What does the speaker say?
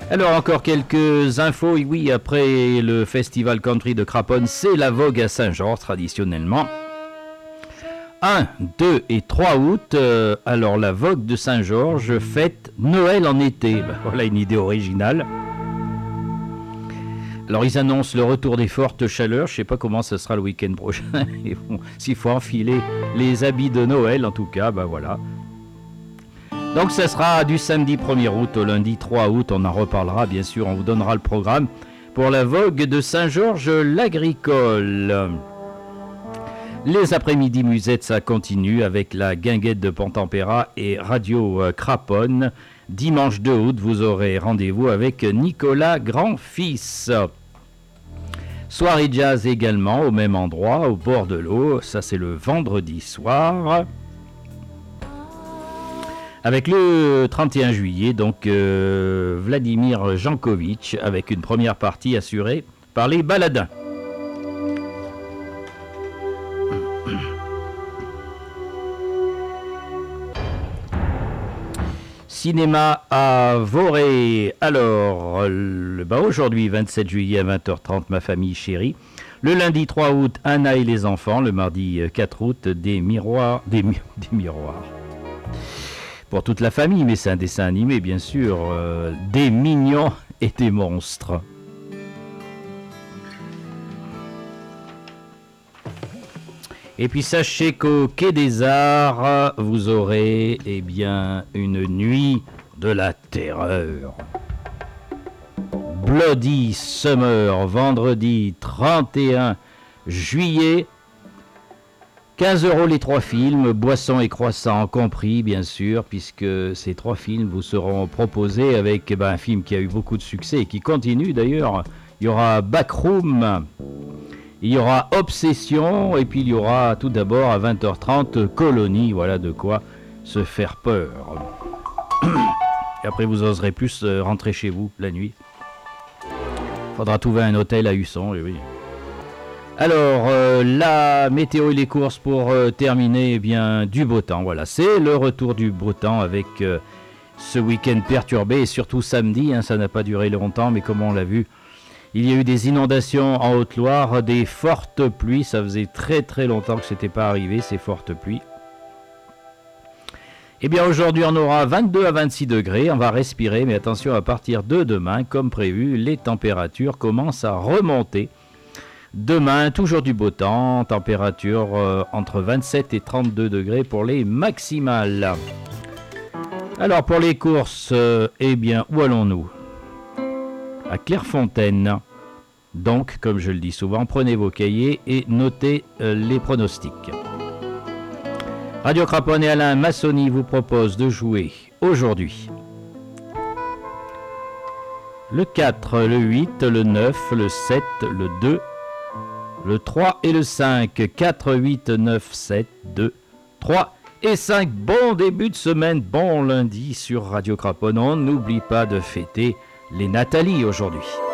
Alors encore quelques infos, et oui, après le festival country de Craponne, c'est la vogue à Saint-Georges traditionnellement. 1, 2 et 3 août, alors la vogue de Saint-Georges fête Noël en été. Ben, voilà une idée originale. Alors ils annoncent le retour des fortes chaleurs, je ne sais pas comment ce sera le week-end prochain, et bon, s'il faut enfiler les habits de Noël en tout cas, ben voilà. Donc ça sera du samedi 1er août au lundi 3 août, on en reparlera bien sûr, on vous donnera le programme pour la vogue de Saint-Georges-l'Agricole. Les après-midi musettes, ça continue avec la guinguette de Pont-Tempéra et Radio Craponne. Dimanche 2 août, vous aurez rendez-vous avec Nicolas Grand-Fils. Soirée jazz également au même endroit, au bord de l'eau. Ça, c'est le vendredi soir. Avec le 31 juillet, donc Vladimir Jankovic, avec une première partie assurée par les Baladins. Cinéma à Voré. Alors, aujourd'hui, 27 juillet à 20h30, Ma famille chérie. Le lundi 3 août, Anna et les enfants. Le mardi 4 août, des miroirs. Pour toute la famille, mais c'est un dessin animé, bien sûr. Des mignons et des monstres. Et puis sachez qu'au Quai des Arts, vous aurez une nuit de la terreur. Bloody Summer, vendredi 31 juillet. 15 € les 3 films, boissons et croissants compris bien sûr, puisque ces 3 films vous seront proposés avec un film qui a eu beaucoup de succès et qui continue d'ailleurs. Il y aura Backroom. Il y aura Obsession, et puis il y aura tout d'abord à 20h30 Colonie, voilà de quoi se faire peur. Et après vous oserez plus rentrer chez vous la nuit. Faudra trouver un hôtel à Husson, oui. Alors, la météo et les courses pour terminer, du beau temps, voilà. C'est le retour du beau temps avec ce week-end perturbé, et surtout samedi, ça n'a pas duré longtemps, mais comme on l'a vu, il y a eu des inondations en Haute-Loire, des fortes pluies. Ça faisait très très longtemps que ce n'était pas arrivé, ces fortes pluies. Aujourd'hui, on aura 22 à 26 degrés. On va respirer, mais attention, à partir de demain, comme prévu, les températures commencent à remonter. Demain, toujours du beau temps. Température entre 27 et 32 degrés pour les maximales. Alors, pour les courses, où allons-nous ? À Clairefontaine. Donc, comme je le dis souvent, prenez vos cahiers et notez les pronostics. Radio Craponne et Alain Massoni vous proposent de jouer aujourd'hui le 4, le 8, le 9, le 7, le 2, le 3 et le 5. 4, 8, 9, 7, 2, 3 et 5. Bon début de semaine, bon lundi sur Radio Craponne. On n'oublie pas de fêter les Nathalie aujourd'hui.